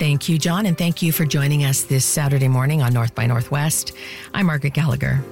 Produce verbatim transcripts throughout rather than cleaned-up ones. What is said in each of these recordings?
Thank you, John, and thank you for joining us this Saturday morning on North by Northwest. I'm Margaret Gallagher.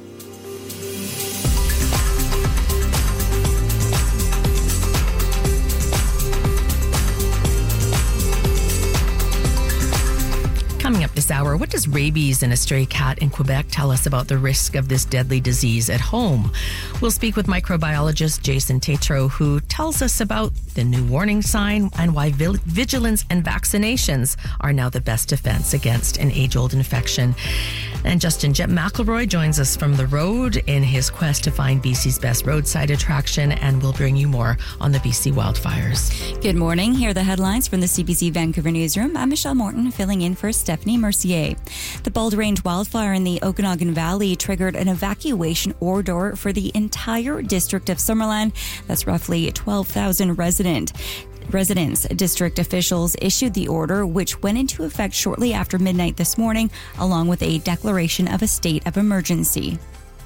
Coming up this hour, what does rabies in a stray cat in Quebec tell us about the risk of this deadly disease at home? We'll speak with microbiologist Jason Tetreault, who tells us about the new warning sign and why vigilance and vaccinations are now the best defense against an age-old infection. And Justin Jet McElroy joins us from the road in his quest to find B C's best roadside attraction, and we'll bring you more on the B C wildfires. Good morning. Here are the headlines from the C B C Vancouver newsroom. I'm Michelle Morton, filling in for Stephanie Mercier. The Bald Range wildfire in the Okanagan Valley triggered an evacuation order for the entire district of Summerland. That's roughly twelve thousand residents. Residents. District officials issued the order, which went into effect shortly after midnight this morning, along with a declaration of a state of emergency.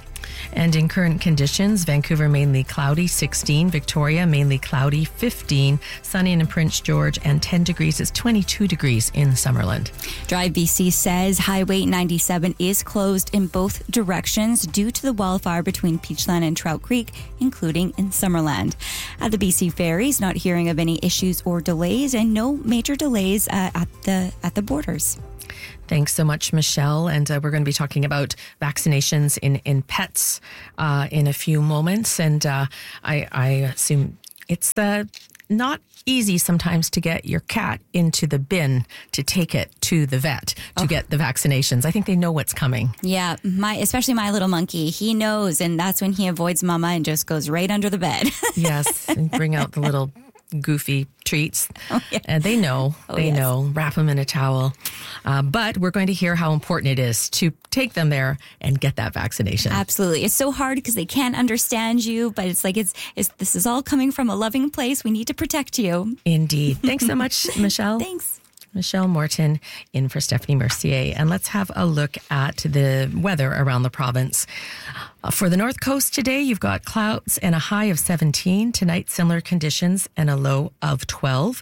And in current conditions, Vancouver mainly cloudy, sixteen. Victoria mainly cloudy, fifteen. Sunny in Prince George, and ten degrees. It's twenty-two degrees in Summerland. Drive B C says Highway ninety-seven is closed in both directions due to the wildfire between Peachland and Trout Creek, including in Summerland. At the B C ferries, not hearing of any issues or delays, and no major delays uh, at the at the borders. Thanks so much, Michelle. And uh, we're going to be talking about vaccinations in, in pets uh, in a few moments. And uh, I, I assume it's uh, not easy sometimes to get your cat into the bin to take it to the vet to oh. get the vaccinations. I think they know what's coming. Yeah, my especially my little monkey. He knows, and that's when he avoids mama and just goes right under the bed. Yes, and bring out the little goofy treats. Oh, yeah. And they know, oh, they yes. know, wrap them in a towel. Uh, but we're going to hear how important it is to take them there and get that vaccination. Absolutely. It's so hard because they can't understand you, but it's like, it's, it's this is all coming from a loving place. We need to protect you. Indeed. Thanks so much, Michelle. Thanks. Michelle Morton in for Stephanie Mercier. And let's have a look at the weather around the province. Uh, for the North Coast today, you've got clouds and a high of seventeen. Tonight, similar conditions and a low of twelve.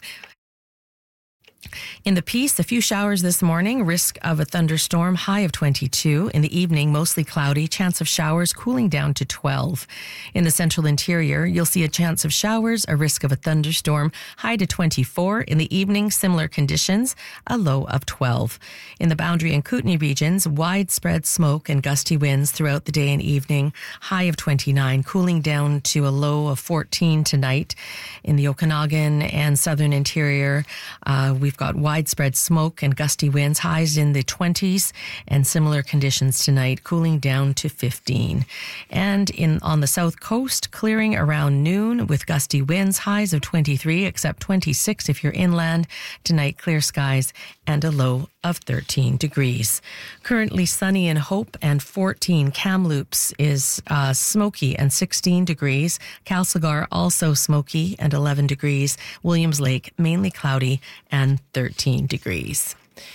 In the Peace, a few showers this morning, risk of a thunderstorm, high of twenty-two. In the evening, mostly cloudy, chance of showers cooling down to twelve. In the central interior, you'll see a chance of showers, a risk of a thunderstorm, high to twenty-four. In the evening, similar conditions, a low of twelve. In the Boundary and Kootenay regions, widespread smoke and gusty winds throughout the day and evening, high of twenty-nine, cooling down to a low of fourteen tonight. In the Okanagan and southern interior, uh, we've got widespread smoke and gusty winds, highs in the twenties, and similar conditions tonight, cooling down to fifteen. And in on the south coast, clearing around noon with gusty winds, highs of twenty-three, except twenty-six if you're inland. Tonight, clear skies and a low of thirteen degrees. Currently sunny in Hope, and fourteen. Kamloops is uh, smoky and sixteen degrees. Castlegar also smoky and eleven degrees. Williams Lake mainly cloudy and thirteen degrees.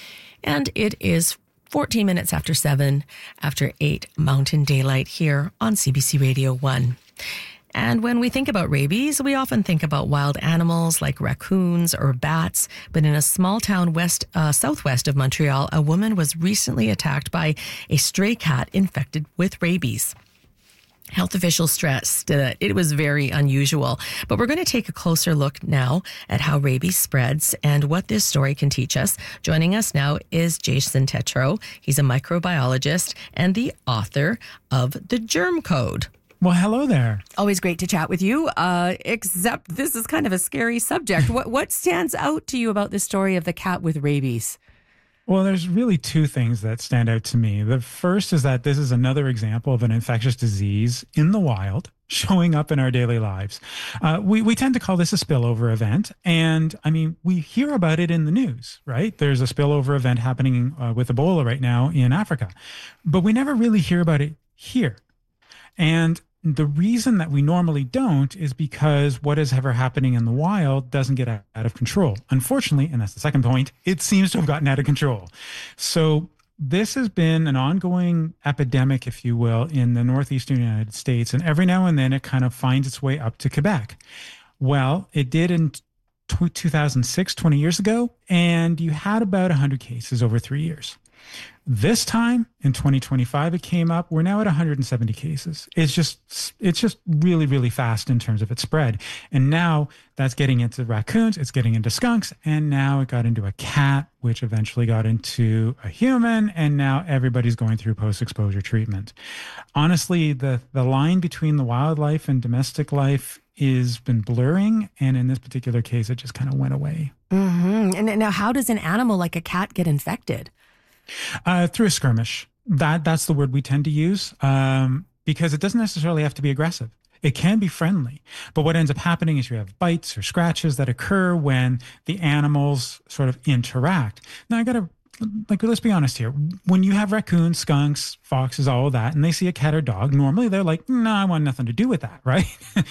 And it is fourteen minutes after seven, after eight Mountain Daylight here on C B C Radio one. And when we think about rabies, we often think about wild animals like raccoons or bats. But in a small town west, uh, southwest of Montreal, a woman was recently attacked by a stray cat infected with rabies. Health officials stressed that it was very unusual. But we're going to take a closer look now at how rabies spreads and what this story can teach us. Joining us now is Jason Tetreault. He's a microbiologist and the author of The Germ Code. Well, hello there. Always great to chat with you, uh, except this is kind of a scary subject. What what stands out to you about the story of the cat with rabies? Well, there's really two things that stand out to me. The first is that this is another example of an infectious disease in the wild showing up in our daily lives. Uh, we, we tend to call this a spillover event. And I mean, we hear about it in the news, right? There's a spillover event happening uh, with Ebola right now in Africa, but we never really hear about it here. And the reason that we normally don't is because what is ever happening in the wild doesn't get out of control. Unfortunately, and that's the second point, it seems to have gotten out of control. So this has been an ongoing epidemic, if you will, in the northeastern United States. And every now and then it kind of finds its way up to Quebec. Well, it did in two thousand six, twenty years ago, and you had about one hundred cases over three years. This time in twenty twenty-five, it came up. We're now at one hundred seventy cases. It's just, it's just really, really fast in terms of its spread. And now that's getting into raccoons, it's getting into skunks, and now it got into a cat, which eventually got into a human, and now everybody's going through post-exposure treatment. Honestly, the, the line between the wildlife and domestic life is been blurring, and in this particular case, it just kind of went away. Mm-hmm. And now, how does an animal like a cat get infected? Uh, through a skirmish. That that's the word we tend to use, um, because it doesn't necessarily have to be aggressive. It can be friendly, but what ends up happening is you have bites or scratches that occur when the animals sort of interact. Now, I gotta like let's be honest here. When you have raccoons, skunks, foxes, all of that, and they see a cat or dog, normally they're like, "No, I want nothing to do with that," right?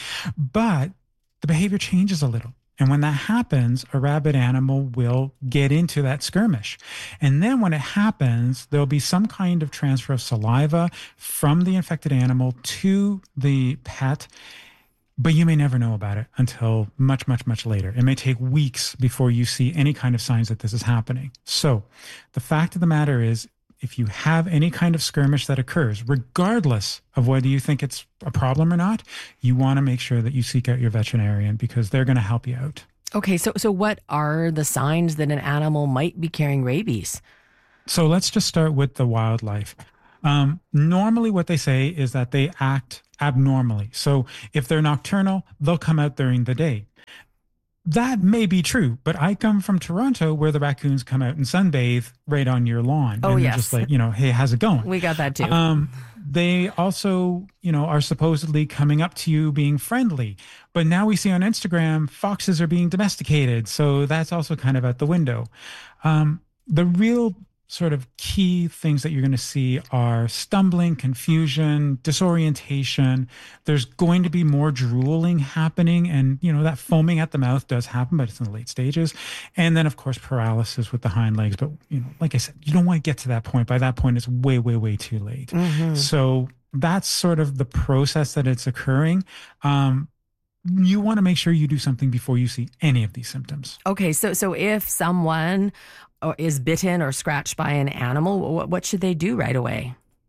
But the behavior changes a little. And when that happens, a rabid animal will get into that skirmish. And then when it happens, there'll be some kind of transfer of saliva from the infected animal to the pet. But you may never know about it until much, much, much later. It may take weeks before you see any kind of signs that this is happening. So the fact of the matter is, if you have any kind of skirmish that occurs, regardless of whether you think it's a problem or not, you want to make sure that you seek out your veterinarian because they're going to help you out. Okay, so so what are the signs that an animal might be carrying rabies? So let's just start with the wildlife. Um, normally what they say is that they act abnormally. So if they're nocturnal, they'll come out during the day. That may be true, but I come from Toronto where the raccoons come out and sunbathe right on your lawn. Oh, and yes. They're just like, you know, hey, how's it going? We got that too. Um, they also, you know, are supposedly coming up to you being friendly. But now we see on Instagram, foxes are being domesticated. So that's also kind of out the window. Um, the real sort of key things that you're going to see are stumbling, confusion, disorientation. There's going to be more drooling happening. And, you know, that foaming at the mouth does happen, but it's in the late stages. And then, of course, paralysis with the hind legs. But, you know, like I said, you don't want to get to that point. By that point, it's way, way, way too late. Mm-hmm. So that's sort of the process that it's occurring. Um, you want to make sure you do something before you see any of these symptoms. Okay, so so if someone is bitten or scratched by an animal, what, what should they do right away?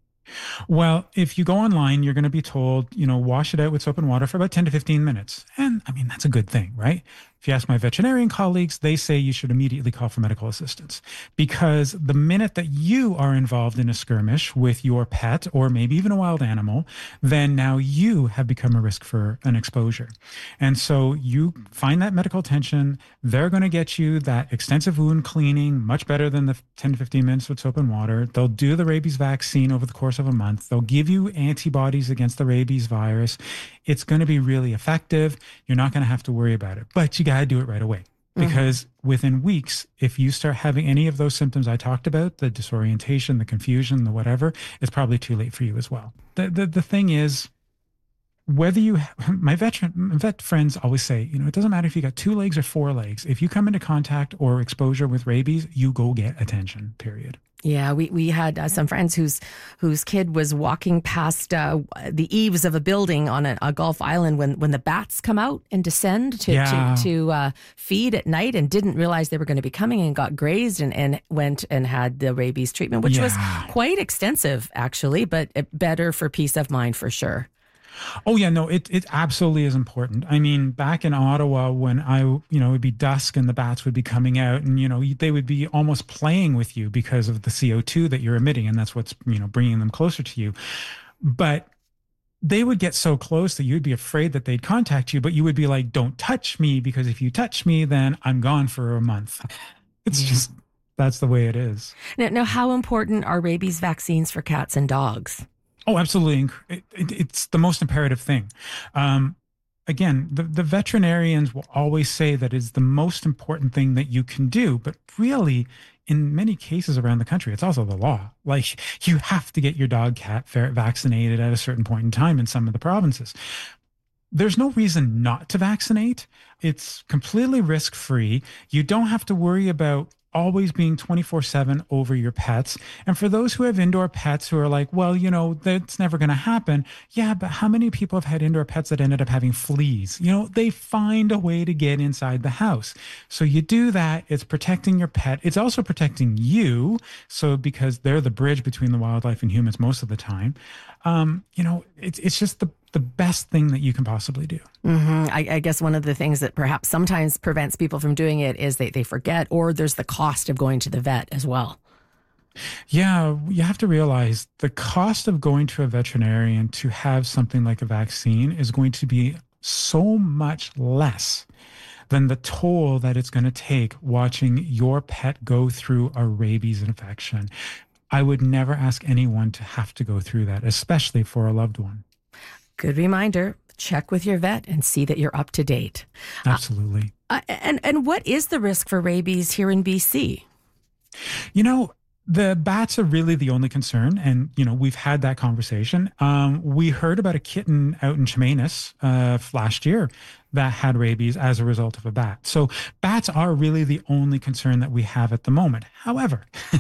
Well, if you go online, you're going to be told, you know, wash it out with soap and water for about ten to fifteen minutes. And I mean, that's a good thing, right? If you ask my veterinarian colleagues, they say you should immediately call for medical assistance because the minute that you are involved in a skirmish with your pet or maybe even a wild animal, then now you have become a risk for an exposure. And so you find that medical attention. They're going to get you that extensive wound cleaning, much better than the ten to fifteen minutes with soap and water. They'll do the rabies vaccine over the course of a month. They'll give you antibodies against the rabies virus. It's going to be really effective. You're not going to have to worry about it, but you got to do it right away because mm-hmm. within weeks, if you start having any of those symptoms I talked about, the disorientation, the confusion, the whatever, it's probably too late for you as well. The the, the thing is, whether you, my veteran vet friends always say, you know, it doesn't matter if you got two legs or four legs. If you come into contact or exposure with rabies, you go get attention, period. Yeah, we we had uh, some friends whose whose kid was walking past uh, the eaves of a building on a, a Gulf Island when, when the bats come out and descend to yeah. to, to uh, feed at night and didn't realize they were going to be coming and got grazed and, and went and had the rabies treatment, which yeah. was quite extensive actually, but better for peace of mind for sure. Oh yeah, no, it it absolutely is important. I mean, back in Ottawa, when I, you know, it would be dusk and the bats would be coming out, and you know, they would be almost playing with you because of the C O two that you're emitting, and that's what's, you know, bringing them closer to you. But they would get so close that you'd be afraid that they'd contact you, but you would be like, "Don't touch me, because if you touch me, then I'm gone for a month." It's yeah. just that's the way it is. Now, now, how important are rabies vaccines for cats and dogs? Oh, absolutely. It, it, it's the most imperative thing. Um, again, the, the veterinarians will always say that it's the most important thing that you can do. But really, in many cases around the country, it's also the law. Like, you have to get your dog, cat, ferret vaccinated at a certain point in time in some of the provinces. there's no reason not to vaccinate. It's completely risk-free. You don't have to worry about always being twenty-four seven over your pets. And for those who have indoor pets who are like, well, you know, that's never going to happen. Yeah, but how many people have had indoor pets that ended up having fleas? You know, they find a way to get inside the house. So you do that. It's protecting your pet. It's also protecting you. So because they're the bridge between the wildlife and humans most of the time, um, you know, it's it's just the the best thing that you can possibly do. Mm-hmm. I, I guess one of the things that perhaps sometimes prevents people from doing it is they, they forget, or there's the cost of going to the vet as well. Yeah, you have to realize the cost of going to a veterinarian to have something like a vaccine is going to be so much less than the toll that it's going to take watching your pet go through a rabies infection. I would never ask anyone to have to go through that, especially for a loved one. Good reminder, check with your vet and see that you're up to date. Absolutely. Uh, and, and what is the risk for rabies here in B C? You know, the bats are really the only concern. And, you know, we've had that conversation. Um, we heard about a kitten out in Chemainus uh, last year that had rabies as a result of a bat. So bats are really the only concern that we have at the moment. However,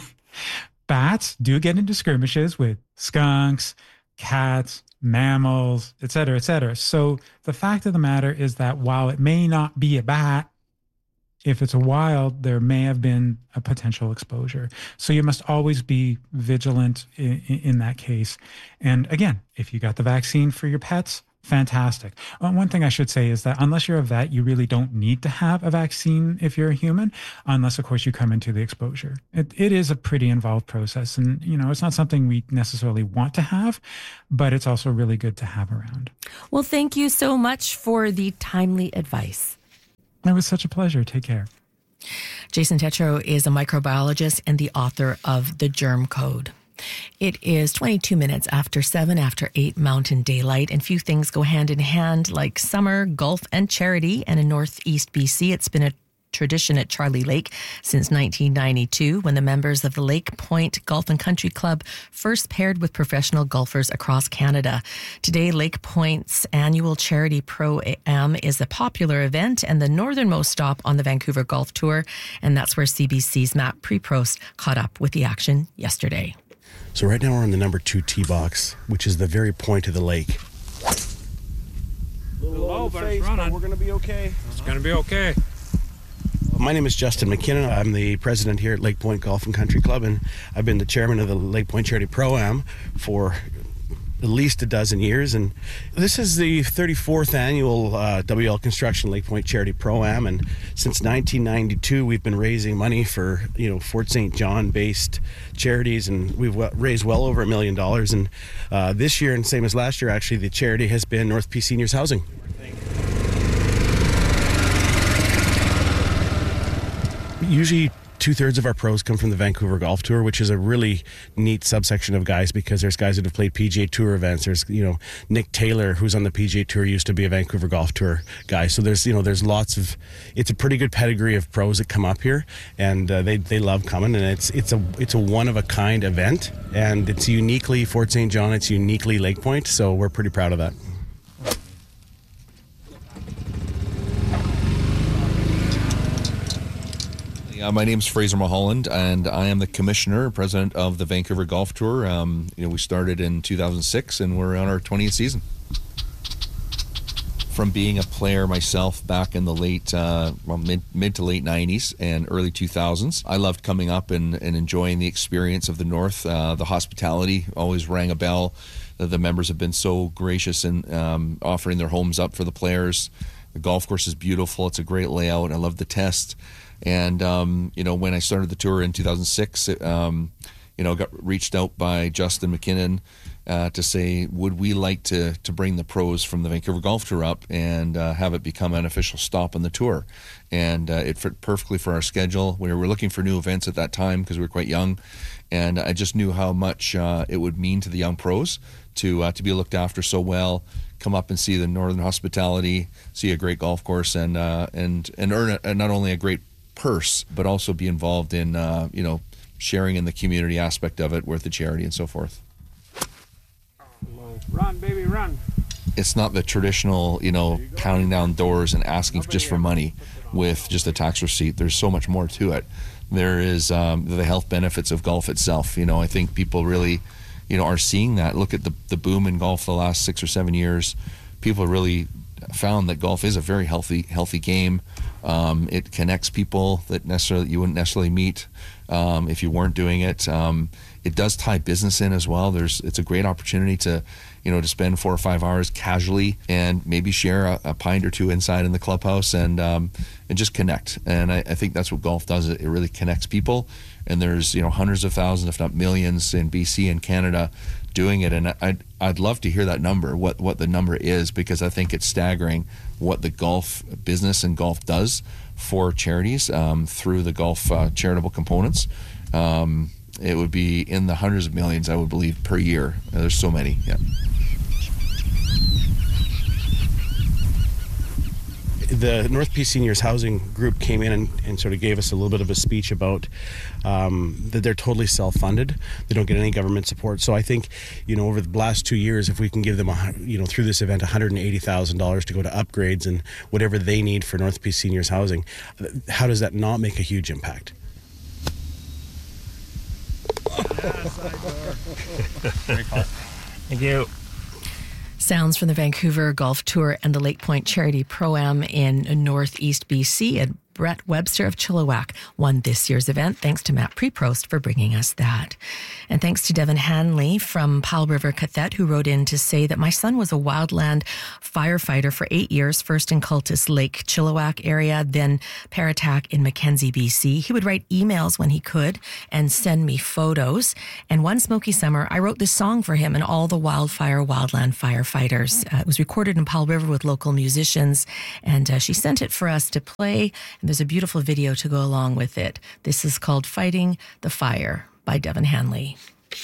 bats do get into skirmishes with skunks, cats, mammals, et cetera, et cetera. So the fact of the matter is that while it may not be a bat, if it's a wild, there may have been a potential exposure. So you must always be vigilant in, in that case. And again, if you got the vaccine for your pets, fantastic. Uh, one thing I should say is that unless you're a vet, you really don't need to have a vaccine if you're a human, unless, of course, you come into the exposure. It, it is a pretty involved process. And, you know, it's not something we necessarily want to have, but it's also really good to have around. Well, thank you so much for the timely advice. It was such a pleasure. Take care. Jason Tetreault is a microbiologist and the author of The Germ Code. It is twenty-two minutes after seven, after eight Mountain Daylight, and few things go hand in hand like summer, golf, and charity. And in Northeast B C, it's been a tradition at Charlie Lake since nineteen ninety-two, when the members of the Lake Point Golf and Country Club first paired with professional golfers across Canada. Today, Lake Point's annual Charity Pro-Am is a popular event and the northernmost stop on the Vancouver Golf Tour, and that's where C B C's Matt Preprost caught up with the action yesterday. So right now we're on the number two tee box, which is the very point of the lake. A little low, but it's running. We're going to be okay. It's going to be okay. My name is Justin McKinnon. I'm the president here at Lake Point Golf and Country Club, and I've been the chairman of the Lake Point Charity Pro-Am for at least a dozen years. And this is the thirty-fourth annual uh, W L Construction Lake Point Charity Pro-Am, and since nineteen ninety-two we've been raising money for, you know, Fort Saint John based charities, and we've raised well over a million dollars. And uh, this year, and same as last year actually, the charity has been North Peace Seniors Housing. Usually two-thirds of our pros come from the Vancouver Golf Tour, which is a really neat subsection of guys, because there's guys that have played P G A Tour events. There's, you know, Nick Taylor, who's on the P G A Tour, used to be a Vancouver Golf Tour guy. So there's, you know, there's lots of, it's a pretty good pedigree of pros that come up here, and uh, they they love coming. And it's it's a it's a one-of-a-kind event, and it's uniquely Fort Saint John. It's uniquely Lake Point, so we're pretty proud of that. Uh, my name is Fraser Mulholland, and I am the commissioner, president of the Vancouver Golf Tour. Um, you know, we started in two thousand six, and we're on our twentieth season. From being a player myself back in the late, uh, well, mid, mid to late nineties and early two thousands, I loved coming up and, and enjoying the experience of the North. Uh, the hospitality always rang a bell. The, the members have been so gracious in um, offering their homes up for the players. The golf course is beautiful. It's a great layout. I love the test. And, um, you know, when I started the tour in two thousand six, it, um, you know, got reached out by Justin McKinnon uh, to say, would we like to to bring the pros from the Vancouver Golf Tour up and uh, have it become an official stop on the tour? And uh, it fit perfectly for our schedule. We were looking for new events at that time because we were quite young. And I just knew how much uh, it would mean to the young pros to uh, to be looked after so well, come up and see the northern hospitality, see a great golf course, and uh, and and earn a, not only a great purse, but also be involved in, uh, you know, sharing in the community aspect of it with the charity and so forth. Run, baby, run. it's not the traditional, you know, pounding down doors and asking just for money with just a tax receipt. There's so much more to it. There is um, the health benefits of golf itself. You know, I think people really, you know, are seeing that. Look at the the boom in golf the last six or seven years. People really found that golf is a very healthy healthy game. Um, it connects people that necessarily you wouldn't necessarily meet um, if you weren't doing it. Um, it does tie business in as well. There's it's a great opportunity to, you know, to spend four or five hours casually and maybe share a, a pint or two inside in the clubhouse and um, and just connect. And I, I think that's what golf does. It, it really connects people. And there's, you know, hundreds of thousands, if not millions, in B C and Canada doing it. And I'd I'd love to hear that number, what what the number is, because I think it's staggering what the golf business and golf does for charities um, through the golf uh, charitable components. Um, it would be in the hundreds of millions, I would believe, per year. Uh, there's so many. Yeah. The North Peace Seniors Housing Group came in and, and sort of gave us a little bit of a speech about um, that they're totally self-funded. They don't get any government support. So I think, you know, over the last two years, if we can give them, a, you know, through this event, one hundred eighty thousand dollars to go to upgrades and whatever they need for North Peace Seniors Housing, how does that not make a huge impact? Thank you. Sounds from the Vancouver Golf Tour and the Lake Point Charity Pro-Am in Northeast B C. And Brett Webster of Chilliwack won this year's event. Thanks to Matt Preprost for bringing us that. And thanks to Devin Hanley from Powell River Cathet, who wrote in to say that my son was a wildland firefighter for eight years, first in Cultus Lake, Chilliwack area, then Paratack in Mackenzie, B C. He would write emails when he could and send me photos. And one smoky summer, I wrote this song for him and all the wildfire wildland firefighters. Uh, it was recorded in Powell River with local musicians, and uh, she sent it for us to play. And there's a beautiful video to go along with it. This is called Fighting the Fire by Devin Hanley.